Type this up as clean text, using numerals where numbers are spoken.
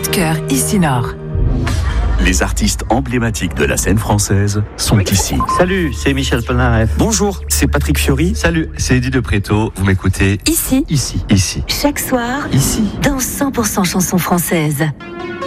de cœur ici Nord. Les artistes emblématiques de la scène française sont ici. Salut, c'est Michel Polnareff. Bonjour, c'est Patrick Fiori. Salut, c'est Eddie de Préto. Vous m'écoutez Ici. Ici. Chaque soir. Ici. Dans 100% chansons françaises.